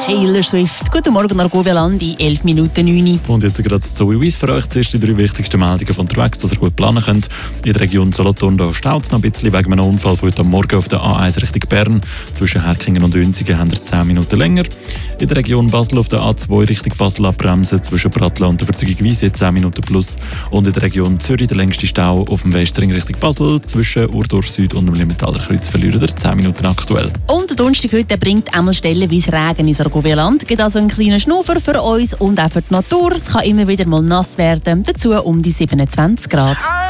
Taylor Swift. Guten Morgen, Argovia-Land, in 11 Minuten 9. Und jetzt gerade Zoe Weiss für euch. Zuerst die 3 wichtigsten Meldungen von unterwegs, dass ihr gut planen könnt. In der Region Solothurn staut es noch ein bisschen wegen einem Unfall von heute Morgen auf der A1 Richtung Bern. Zwischen Herkingen und Ünzigen haben wir 10 Minuten länger. In der Region Basel auf der A2 Richtung Basel abbremsen. Zwischen Pratteln und der Verzeugung Wiese 10 Minuten plus. Und in der Region Zürich der längste Stau auf dem Westring Richtung Basel. Zwischen Urdorf Süd und dem Limitaler Kreuz verlieren wir 10 Minuten aktuell. Und der Donnerstag heute bringt einmal stellenweise Regen ins Argovia-Land. Es gibt also einen kleinen Schnuffer für uns und auch für die Natur. Es kann immer wieder mal nass werden. Dazu um die 27 Grad.